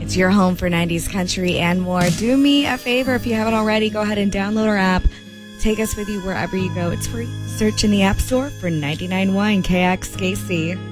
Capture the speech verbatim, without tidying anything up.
It's your home for nineties country and more. Do me a favor, if you haven't already, go ahead and download our app. Take us with you wherever you go. It's free. Search in the App Store for ninety-nine point one K X K C.